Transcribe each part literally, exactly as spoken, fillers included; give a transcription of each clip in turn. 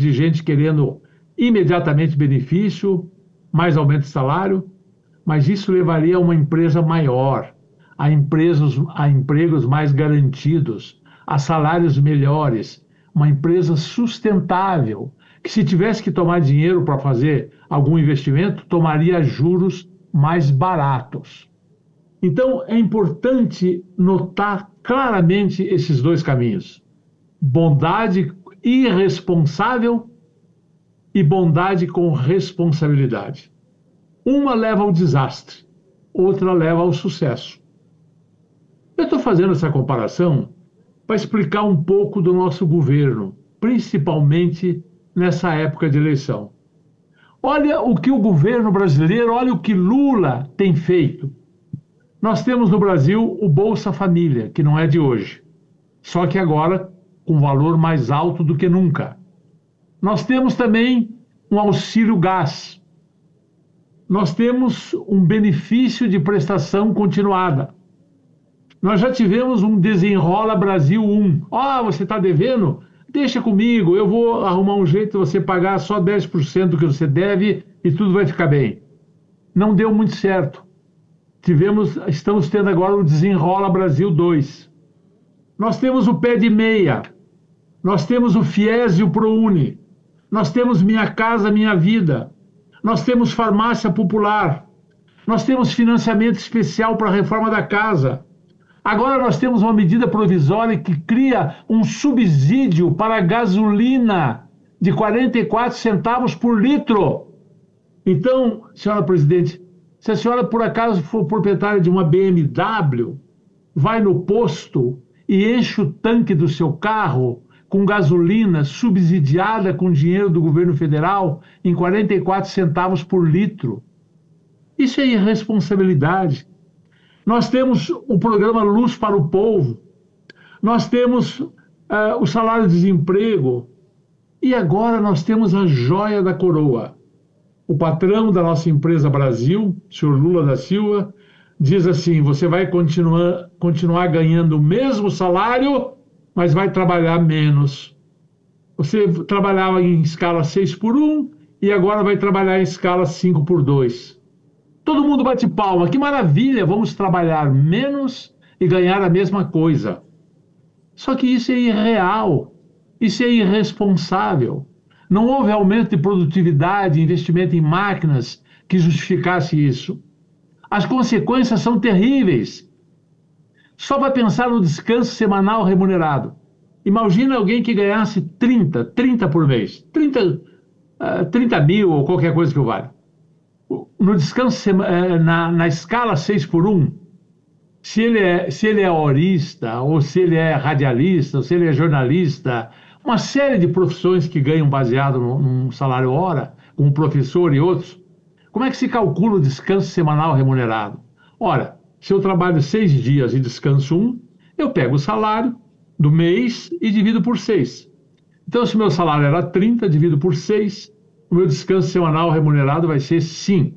de gente querendo imediatamente benefício, mais aumento de salário, mas isso levaria a uma empresa maior, a, empresas, a empregos mais garantidos, a salários melhores, uma empresa sustentável, que se tivesse que tomar dinheiro para fazer algum investimento, tomaria juros mais baratos. Então, é importante notar claramente esses dois caminhos: bondade irresponsável e bondade com responsabilidade. Uma leva ao desastre, outra leva ao sucesso. Eu estou fazendo essa comparação para explicar um pouco do nosso governo, principalmente nessa época de eleição. Olha o que o governo brasileiro, olha o que Lula tem feito. Nós temos no Brasil o Bolsa Família, que não é de hoje, só que agora com valor mais alto do que nunca. Nós temos também um auxílio gás. Nós temos um benefício de prestação continuada. Nós já tivemos um Desenrola Brasil um. Ah, oh, você está devendo? Deixa comigo, eu vou arrumar um jeito de você pagar só dez por cento do que você deve e tudo vai ficar bem. Não deu muito certo. Tivemos, estamos tendo agora o Desenrola Brasil dois. Nós temos o Pé de Meia. Nós temos o FIES e o ProUni. Nós temos Minha Casa Minha Vida. Nós temos farmácia popular. Nós temos financiamento especial para a reforma da casa. Agora nós temos uma medida provisória que cria um subsídio para a gasolina de quarenta e quatro centavos por litro. Então, senhora presidente, se a senhora por acaso for proprietária de uma B M W, vai no posto e enche o tanque do seu carro com gasolina subsidiada com dinheiro do governo federal em quarenta e quatro centavos por litro. Isso é irresponsabilidade. Nós temos o programa Luz para o Povo, nós temos uh, o salário-desemprego e agora nós temos a joia da coroa. O patrão da nossa empresa Brasil, o senhor Lula da Silva, diz assim: você vai continuar, continuar ganhando o mesmo salário, mas vai trabalhar menos. Você trabalhava em escala seis por um e agora vai trabalhar em escala cinco por dois. Todo mundo bate palma, que maravilha, vamos trabalhar menos e ganhar a mesma coisa. Só que isso é irreal, isso é irresponsável. Não houve aumento de produtividade, investimento em máquinas que justificasse isso. As consequências são terríveis. Só para pensar no descanso semanal remunerado. Imagina alguém que ganhasse trinta, trinta por mês, trinta, uh, trinta mil ou qualquer coisa que o valha. No descanso, na, na escala seis por um, se ele, é, se ele é horista, ou se ele é radialista, ou se ele é jornalista, uma série de profissões que ganham baseado num salário hora, como professor e outros, como é que se calcula o descanso semanal remunerado? Ora, se eu trabalho seis dias e descanso um, eu pego o salário do mês e divido por seis. Então, se o meu salário era trinta, divido por seis, o meu descanso semanal remunerado vai ser cinco.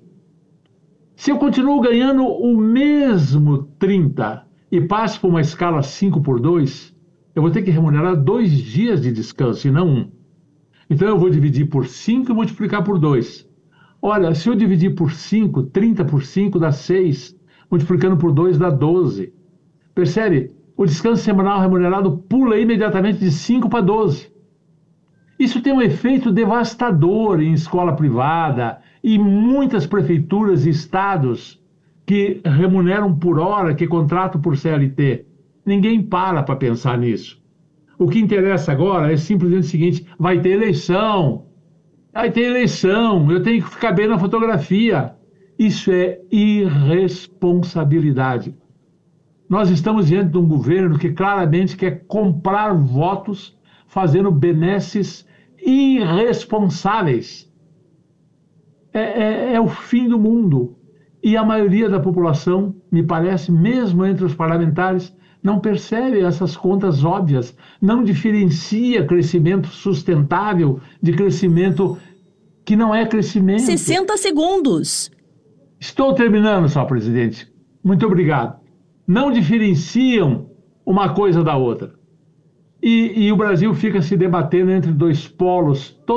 Se eu continuo ganhando o mesmo trinta e passo por uma escala cinco por dois, eu vou ter que remunerar dois dias de descanso e não um. Então eu vou dividir por cinco e multiplicar por dois. Olha, se eu dividir por cinco, trinta por cinco dá seis, multiplicando por dois dá doze. Percebe? O descanso semanal remunerado pula imediatamente de cinco para doze. Isso tem um efeito devastador em escola privada e muitas prefeituras e estados que remuneram por hora, que contratam por C L T. Ninguém para para pensar nisso. O que interessa agora é simplesmente o seguinte: vai ter eleição, vai ter eleição, eu tenho que ficar bem na fotografia. Isso é irresponsabilidade. Nós estamos diante de um governo que claramente quer comprar votos fazendo benesses irresponsáveis. É, é, é o fim do mundo. E a maioria da população, me parece, mesmo entre os parlamentares, não percebe essas contas óbvias, não diferencia crescimento sustentável de crescimento que não é crescimento. sessenta segundos. Estou terminando, senhor presidente. Muito obrigado. Não diferenciam uma coisa da outra. E, e o Brasil fica se debatendo entre dois polos